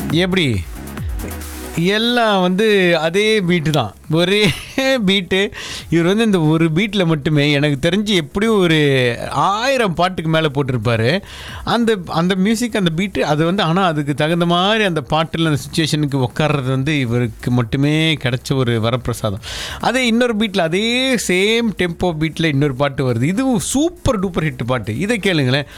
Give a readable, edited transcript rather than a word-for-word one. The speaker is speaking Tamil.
எப்படி எல்லாம் வந்து அதே பீட்டு தான், ஒரே பீட்டு. இவர் வந்து இந்த ஒரு பீட்டில் மட்டுமே எனக்கு தெரிஞ்சு எப்படியும் ஒரு 1000 பாட்டுக்கு மேலே போட்டிருப்பார். அந்த அந்த மியூசிக், அந்த பீட்டு அது வந்து. ஆனால் அதுக்கு தகுந்த மாதிரி அந்த பாட்டில் அந்த சுச்சுவேஷனுக்கு உட்கார்றது வந்து இவருக்கு மட்டுமே கிடைச்ச ஒரு வரப்பிரசாதம். அதே இன்னொரு பீட்டில், அதே சேம் டெம்போ பீட்டில் இன்னொரு பாட்டு வருது. இதுவும் சூப்பர் டூப்பர் ஹிட் பாட்டு. இதை கேளுங்களேன்.